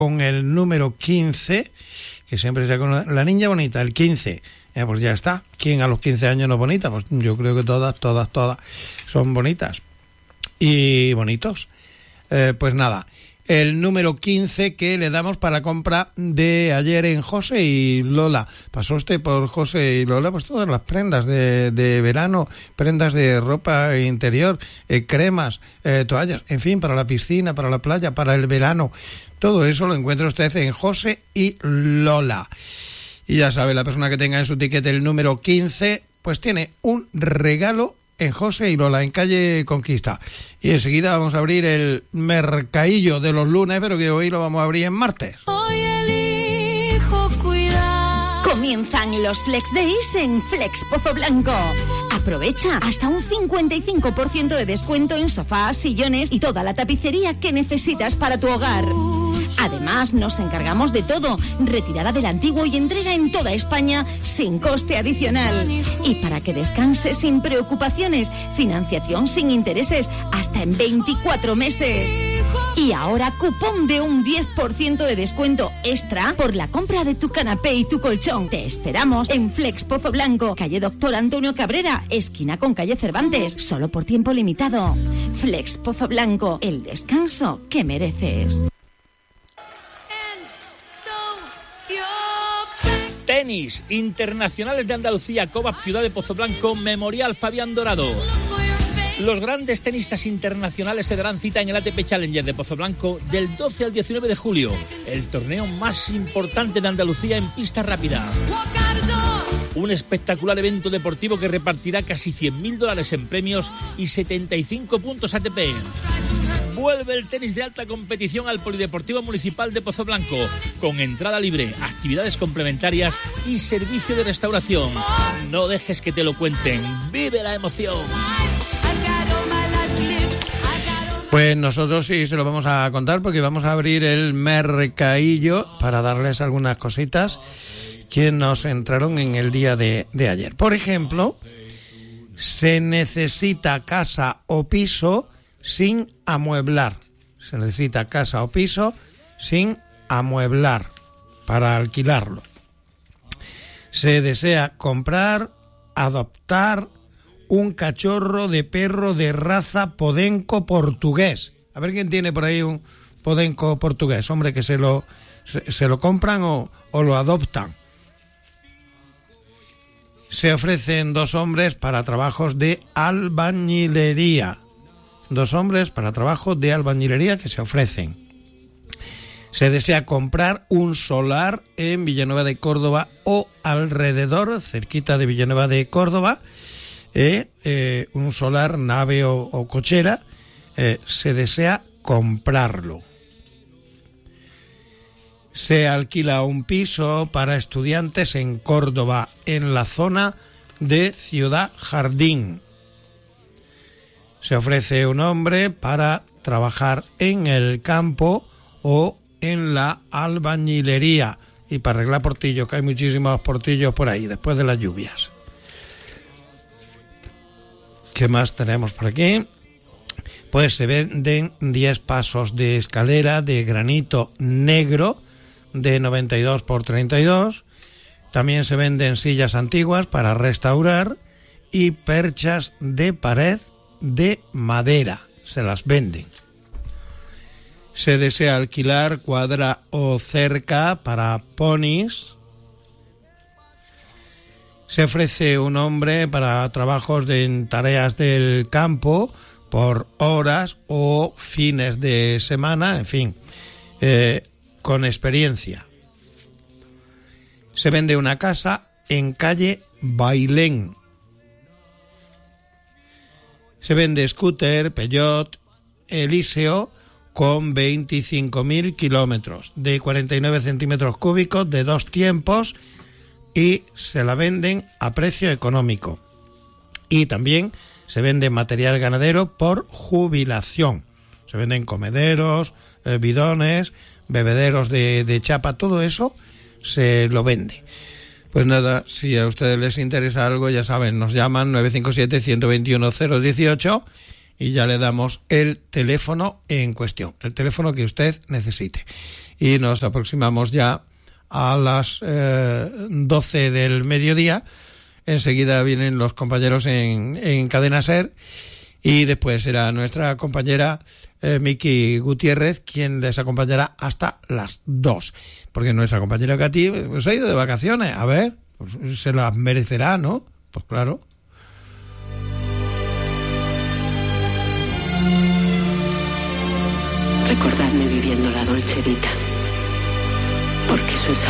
con el número 15, que siempre sea con la niña bonita, el 15. Pues ya está. ¿Quién a los 15 años no es bonita? Pues yo creo que todas son bonitas y bonitos. Pues nada, el número 15 que le damos para la compra de ayer en José y Lola. Pasó usted por José y Lola, pues todas las prendas de verano, prendas de ropa interior, cremas, toallas, en fin, para la piscina, para la playa, para el verano. Todo eso lo encuentra usted en José y Lola. Y ya sabe, la persona que tenga en su ticket el número 15, pues tiene un regalo en José y Lola, en calle Conquista. Y enseguida vamos a abrir el mercadillo de los lunes, pero que hoy lo vamos a abrir en martes. Hoy elijo cuidar. Comienzan los Flex Days en Flex Pozo Blanco. Aprovecha hasta un 55% de descuento en sofás, sillones y toda la tapicería que necesitas para tu hogar. Además, nos encargamos de todo, retirada del antiguo y entrega en toda España sin coste adicional. Y para que descanses sin preocupaciones, financiación sin intereses hasta en 24 meses. Y ahora cupón de un 10% de descuento extra por la compra de tu canapé y tu colchón. Te esperamos en Flex Pozo Blanco, calle Doctor Antonio Cabrera, esquina con calle Cervantes, solo por tiempo limitado. Flex Pozo Blanco, el descanso que mereces. Tenis, Internacionales de Andalucía, Cobap, Ciudad de Pozo Blanco, Memorial Fabián Dorado. Los grandes tenistas internacionales se darán cita en el ATP Challenger de Pozo Blanco del 12 al 19 de julio, el torneo más importante de Andalucía en pista rápida. Un espectacular evento deportivo que repartirá casi $100.000 en premios y 75 puntos ATP. Vuelve el tenis de alta competición al Polideportivo Municipal de Pozo Blanco, con entrada libre, actividades complementarias y servicio de restauración. No dejes que te lo cuenten, vive la emoción. Pues nosotros sí se lo vamos a contar, porque vamos a abrir el mercadillo para darles algunas cositas que nos entraron en el día de ayer. Por ejemplo, se necesita casa o piso sin amueblar. Se necesita casa o piso sin amueblar para alquilarlo. Se desea comprar, adoptar un cachorro de perro de raza podenco portugués. A ver quién tiene por ahí un podenco portugués. Hombre, que se lo compran o lo adoptan. Se ofrecen 2 hombres para trabajos de albañilería. 2 hombres para trabajo de albañilería que se ofrecen. Se desea comprar un solar en Villanueva de Córdoba o alrededor, cerquita de Villanueva de Córdoba, un solar, nave o cochera, se desea comprarlo. Se alquila un piso para estudiantes en Córdoba, en la zona de Ciudad Jardín. Se ofrece un hombre para trabajar en el campo o en la albañilería y para arreglar portillos, que hay muchísimos portillos por ahí después de las lluvias. ¿Qué más tenemos por aquí? Pues se venden 10 pasos de escalera de granito negro de 92 por 32. También se venden sillas antiguas para restaurar y perchas de pared de madera, se las venden. Se desea alquilar cuadra o cerca para ponis. Se ofrece un hombre para trabajos en tareas del campo por horas o fines de semana, en fin, con experiencia. Se vende una casa en calle Bailén. Se vende scooter, Peugeot, Eliseo con 25.000 kilómetros, de 49 centímetros cúbicos, de 2 tiempos, y se la venden a precio económico. Y también se vende material ganadero por jubilación. Se venden comederos, bidones, bebederos de chapa, todo eso se lo vende. Pues nada, si a ustedes les interesa algo, ya saben, nos llaman 957-121-018 y ya le damos el teléfono en cuestión, el teléfono que usted necesite. Y nos aproximamos ya a las 12 del mediodía. Enseguida vienen los compañeros en Cadena SER y después será nuestra compañera Miki Gutiérrez quien les acompañará hasta las 2. Porque nuestra compañera Katy pues, ha ido de vacaciones. A ver, pues, se las merecerá, ¿no? Pues claro. Recordadme viviendo la dolce vita.